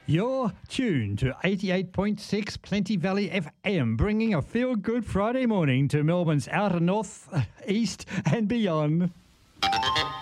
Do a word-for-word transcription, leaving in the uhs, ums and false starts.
You're tuned to eighty-eight point six Plenty Valley F M, bringing a feel-good Friday morning to Melbourne's outer north, east and beyond.